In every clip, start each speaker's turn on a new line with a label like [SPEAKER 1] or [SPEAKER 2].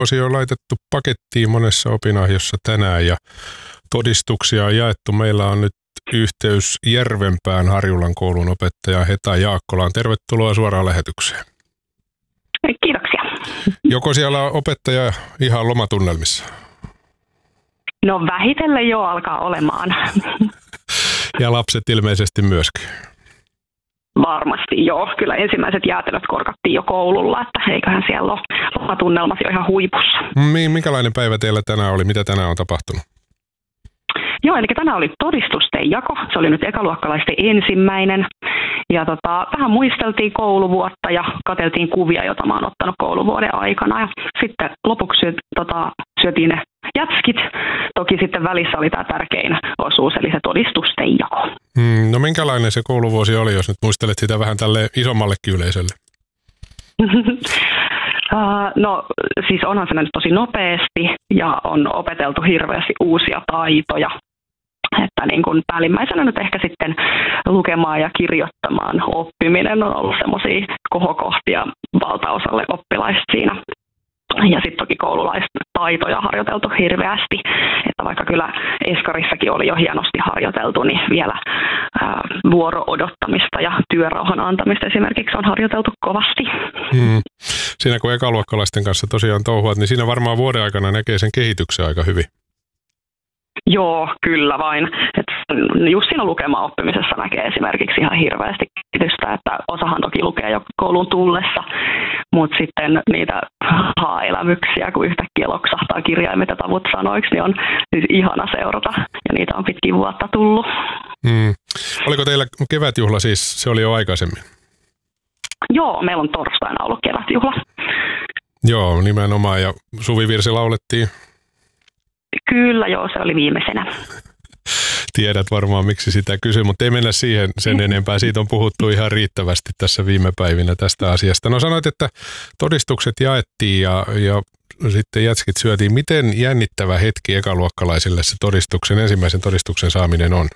[SPEAKER 1] osio on laitettu pakettiin monessa opinahjossa tänään ja todistuksia on jaettu. Meillä on nyt yhteys Järvenpään Harjulan koulun opettaja Heta Jaakkolaan. Tervetuloa suoraan lähetykseen.
[SPEAKER 2] Kiitoksia.
[SPEAKER 1] Joko siellä on opettaja ihan lomatunnelmissa?
[SPEAKER 2] No vähitellen jo alkaa olemaan.
[SPEAKER 1] Ja lapset ilmeisesti myöskin.
[SPEAKER 2] Varmasti joo. Kyllä ensimmäiset jäätelöt korkattiin jo koululla, että eiköhän siellä ole lomatunnelmat jo ihan huipussa.
[SPEAKER 1] Minkälainen päivä teillä tänään oli? Mitä tänään on tapahtunut?
[SPEAKER 2] Joo, eli tänään oli todistusten jako. Se oli nyt ekaluokkalaisten ensimmäinen. Ja vähän muisteltiin kouluvuotta ja katseltiin kuvia, joita mä oon ottanut kouluvuoden aikana. Ja sitten lopuksi syötiin ne jätskit. Toki sitten välissä oli tämä tärkein osuus, eli se todistusten jako.
[SPEAKER 1] No minkälainen se kouluvuosi oli, jos nyt muistelet sitä vähän tälle isommallekin yleisölle?
[SPEAKER 2] No siis onhan se mennyt tosi nopeasti ja on opeteltu hirveästi uusia taitoja. Että niin kuin päällimmäisenä nyt ehkä sitten lukemaan ja kirjoittamaan oppiminen on ollut semmoisia kohokohtia valtaosalle oppilaista siinä. Ja sitten toki koululaistaitoja harjoiteltu hirveästi, että vaikka kyllä eskarissakin oli jo hienosti harjoiteltu, niin vielä vuoro-odottamista ja työrauhan antamista esimerkiksi on harjoiteltu kovasti.
[SPEAKER 1] Siinä kun ekaluokkalaisten kanssa tosiaan touhuat, niin siinä varmaan vuoden aikana näkee sen kehityksen aika hyvin.
[SPEAKER 2] Joo, kyllä vain. Just siinä lukema-oppimisessa näkee esimerkiksi ihan hirveästi kehitystä, että osahan toki lukee jo kouluun tullessa, mutta sitten niitä elämyksiä, kun yhtäkkiä loksahtaa kirjaimet ja tavut sanoiksi, niin on siis ihana seurata ja niitä on pitkin vuotta tullut.
[SPEAKER 1] Oliko teillä kevätjuhla siis, se oli jo aikaisemmin?
[SPEAKER 2] Joo, meillä on torstaina ollut kevätjuhla.
[SPEAKER 1] Joo, nimenomaan ja suvivirsi laulettiin.
[SPEAKER 2] Kyllä joo, se oli viimeisenä.
[SPEAKER 1] Tiedät varmaan, miksi sitä kysyn, mutta ei mennä siihen sen enempää. Siitä on puhuttu ihan riittävästi tässä viime päivinä tästä asiasta. No sanoit, että todistukset jaettiin ja sitten jätskit syötiin. Miten jännittävä hetki ekaluokkalaisille se ensimmäisen todistuksen saaminen on?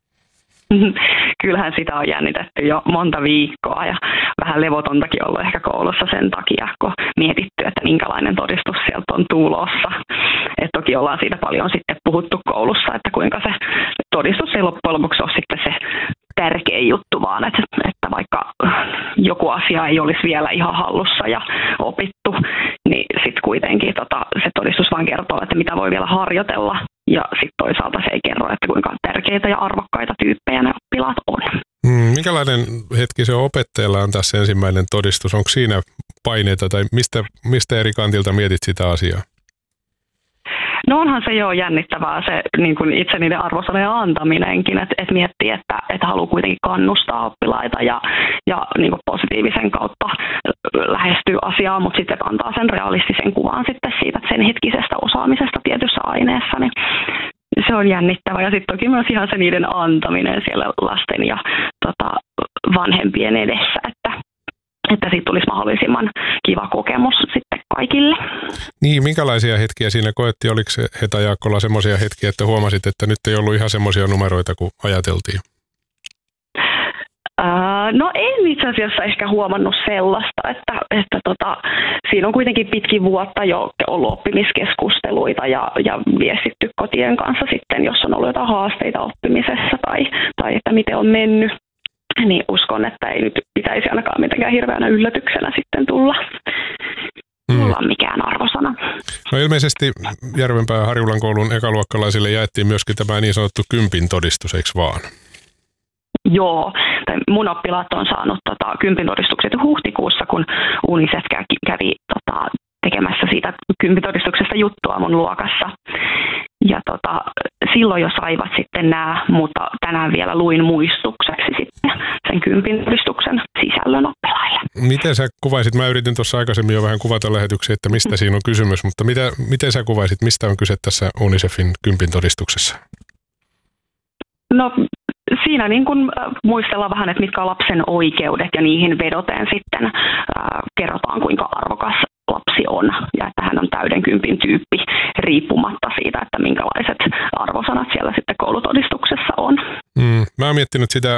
[SPEAKER 2] Kyllähän sitä on jännitetty jo monta viikkoa ja vähän levotontakin ollut ehkä koulussa sen takia, kun mietitty, että minkälainen todistus sieltä on tulossa. Et toki ollaan siitä paljon sitten puhuttu koulussa, että kuinka se todistus ei loppujen lopuksi ole sitten se tärkein juttu, vaan että vaikka joku asia ei olisi vielä ihan hallussa ja opittu, niin sitten kuitenkin se todistus vaan kertoo, että mitä voi vielä harjoitella. Ja sitten toisaalta se ei kerro, että kuinka tärkeitä ja arvokkaita tyyppejä ne oppilaat on.
[SPEAKER 1] Minkälainen hetki se on opettajalla antaa se ensimmäinen todistus? Onko siinä paineita tai mistä eri kantilta mietit sitä asiaa?
[SPEAKER 2] No onhan se jo jännittävää se niin kuin itse niiden arvosanojen antaminenkin, että miettii, että haluaa kuitenkin kannustaa oppilaita ja niin kuin positiivisen kautta lähestyy asiaa, mutta sitten antaa sen realistisen kuvan sitten siitä sen hetkisestä osaamisesta tietyssä aineessa, niin se on jännittävää. Ja sitten toki myös ihan se niiden antaminen siellä lasten ja vanhempien edessä, että siitä tulisi mahdollisimman kiva kokemus sitten kaikille.
[SPEAKER 1] Niin, minkälaisia hetkiä siinä koettiin? Oliko se Heta Jaakkola semmoisia hetkiä, että huomasit, että nyt ei ollut ihan semmoisia numeroita kuin ajateltiin?
[SPEAKER 2] No en itse asiassa ehkä huomannut sellaista, että siinä on kuitenkin pitkin vuotta jo ollut oppimiskeskusteluita ja viestitty kotien kanssa sitten, jos on ollut jotain haasteita oppimisessa tai että miten on mennyt. Niin uskon, että ei nyt pitäisi ainakaan mitenkään hirveänä yllätyksenä sitten tulla mikään arvosana.
[SPEAKER 1] No ilmeisesti Järvenpään Harjulan koulun ekaluokkalaisille jaettiin myöskin tämä niin sanottu kympin todistus, eikö vaan?
[SPEAKER 2] Joo, mun oppilaat on saanut kympin todistukset huhtikuussa, kun UNICEF kävi tekemässä siitä kympitodistuksesta juttua mun luokassa. Ja silloin jo saivat sitten nämä, mutta tänään vielä luin muistukseksi sitten sen kympin todistuksen sisällön oppilaille.
[SPEAKER 1] Miten sä kuvaisit, mä yritin tuossa aikaisemmin jo vähän kuvata lähetyksiä, että mistä siinä on kysymys, mutta miten sä kuvaisit, mistä on kyse tässä UNICEFin kympin todistuksessa?
[SPEAKER 2] No siinä niin kun muistellaan vähän, että mitkä on lapsen oikeudet ja niihin vedoten sitten kerrotaan, kuinka arvokas lapsi on ja että hän on täyden kympin tyyppi riippumatta siitä, että minkälaiset arvosanat siellä sitten koulutodistuksessa on.
[SPEAKER 1] Mä oon miettinyt sitä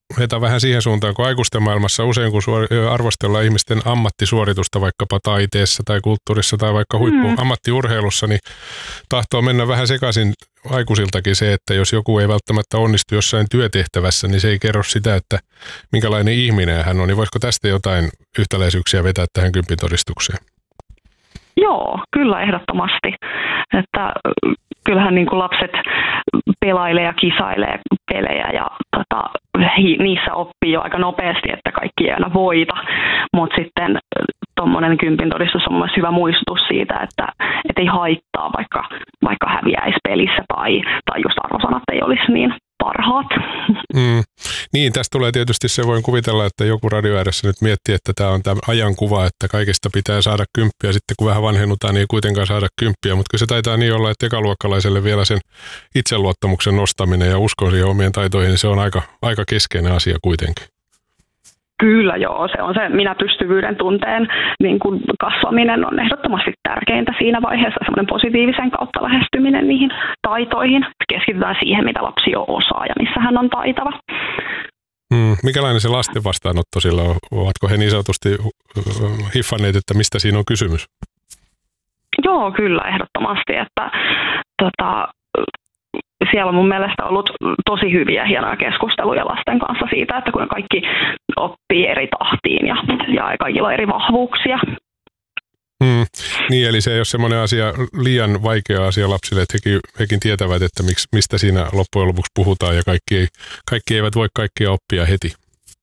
[SPEAKER 1] Heta vähän siihen suuntaan, kun aikuisten maailmassa usein kun arvostellaan ihmisten ammattisuoritusta vaikkapa taiteessa tai kulttuurissa tai vaikka ammattiurheilussa, niin tahtoo mennä vähän sekaisin aikuisiltakin se, että jos joku ei välttämättä onnistu jossain työtehtävässä, niin se ei kerro sitä, että minkälainen ihminen hän on. Niin voisiko tästä jotain yhtäläisyyksiä vetää tähän kympintodistukseen?
[SPEAKER 2] Joo, kyllä ehdottomasti. Että kyllähän niin kuin lapset pelailee ja kisailee pelejä ja niissä oppii jo aika nopeasti, että kaikki ei aina voita, mutta sitten tuommoinen kympintodistus on myös hyvä muistutus siitä, että ei haittaa, vaikka häviäisi pelissä tai just arvosanat ei olisi niin parhaat.
[SPEAKER 1] Niin, tästä tulee tietysti se, voin kuvitella, että joku radio ääressä nyt miettii, että tämä on tämä ajankuva, että kaikesta pitää saada 10, sitten kun vähän vanhennutaan, niin ei kuitenkaan saada 10, mutta kyllä se taitaa niin olla, että ekaluokkalaiselle vielä sen itseluottamuksen nostaminen ja uskon siihen omien taitoihin, niin se on aika keskeinen asia kuitenkin.
[SPEAKER 2] Kyllä joo, se on se minäpystyvyyden tunteen niin kuin kasvaminen on ehdottomasti tärkeintä siinä vaiheessa, semmoinen positiivisen kautta lähestyminen niihin taitoihin. Keskitytään siihen, mitä lapsi jo osaa ja missä hän on taitava.
[SPEAKER 1] Mikälainen se lasten vastaanotto sillä on? Ovatko he niin sanotusti hiffanneet, että mistä siinä on kysymys?
[SPEAKER 2] Joo, kyllä ehdottomasti, että siellä on mun mielestä ollut tosi hyviä, hienoja keskusteluja lasten kanssa siitä, että kun kaikki oppii eri tahtiin ja kaikilla on eri vahvuuksia.
[SPEAKER 1] Niin, eli se ei ole semmoinen asia, liian vaikea asia lapsille, että hekin tietävät, että mistä siinä loppujen lopuksi puhutaan ja kaikki eivät voi kaikkia oppia heti.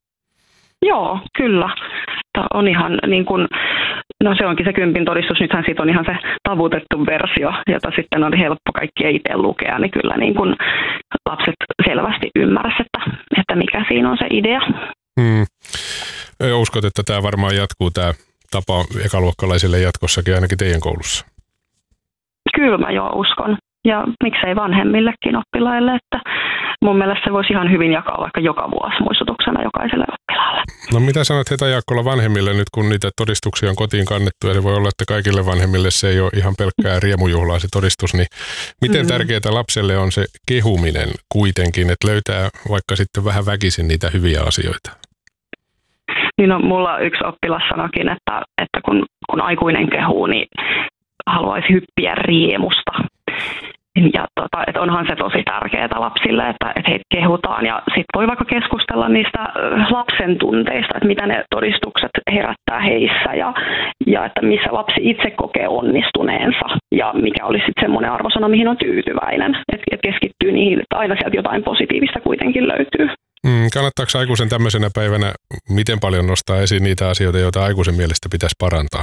[SPEAKER 2] Joo, kyllä. Tämä on ihan niin kuin, no se onkin se kympintodistus, nythän siitä on ihan se tavutettu versio, jota sitten oli helppo kaikkien itse lukea, niin kyllä niin kuin lapset selvästi ymmärsivät, että mikä siinä on se idea.
[SPEAKER 1] Uskot, että tämä varmaan jatkuu tämä tapa ekaluokkalaisille jatkossakin ainakin teidän koulussa?
[SPEAKER 2] Kyllä mä jo uskon. Ja miksei vanhemmillekin oppilaille, että mun mielestä se voisi ihan hyvin jakaa vaikka joka vuosi muistutuksena jokaiselle oppilaalle.
[SPEAKER 1] No mitä sanot Heta Jaakkola vanhemmille nyt, kun niitä todistuksia on kotiin kannettu, eli voi olla, että kaikille vanhemmille se ei ole ihan pelkkää riemujuhlaa se todistus, niin miten tärkeää lapselle on se kehuminen kuitenkin, että löytää vaikka sitten vähän väkisin niitä hyviä asioita?
[SPEAKER 2] Niin no, mulla yksi oppilas sanoikin, että kun aikuinen kehuu, niin haluaisi hyppiä riemusta. Ja että onhan se tosi tärkeää lapsille, että heitä kehutaan ja sitten voi vaikka keskustella niistä lapsen tunteista, että mitä ne todistukset herättää heissä ja että missä lapsi itse kokee onnistuneensa ja mikä olisi sitten semmoinen arvosana, mihin on tyytyväinen, että keskittyy niihin, että aina sieltä jotain positiivista kuitenkin löytyy.
[SPEAKER 1] Kannattaako aikuisen tämmöisenä päivänä miten paljon nostaa esiin niitä asioita, joita aikuisen mielestä pitäisi parantaa?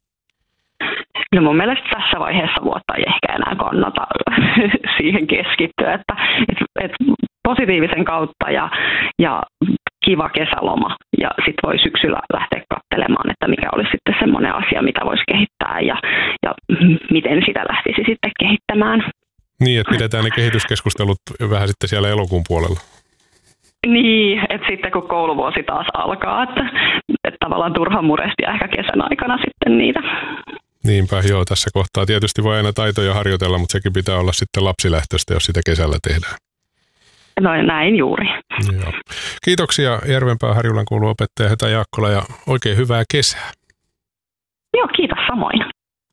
[SPEAKER 2] No mun mielestä tässä vaiheessa vuotta ei ehkä enää kannata siihen keskittyä, että positiivisen kautta ja kiva kesäloma ja sitten voi syksyllä lähteä katselemaan, että mikä olisi sitten semmoinen asia, mitä voisi kehittää ja miten sitä lähtisi sitten kehittämään.
[SPEAKER 1] Niin, että pidetään ne kehityskeskustelut vähän sitten siellä elokuun puolella.
[SPEAKER 2] Niin, että sitten kun kouluvuosi taas alkaa, että tavallaan turhan murestia ehkä kesän aikana sitten niitä.
[SPEAKER 1] Niinpä, joo, tässä kohtaa tietysti voi aina taitoja harjoitella, mutta sekin pitää olla sitten lapsilähtöistä, jos sitä kesällä tehdään.
[SPEAKER 2] No näin juuri.
[SPEAKER 1] Joo. Kiitoksia Järvenpään Harjulan koulun opettaja Heta Jaakkola ja oikein hyvää kesää.
[SPEAKER 2] Joo, kiitos samoin.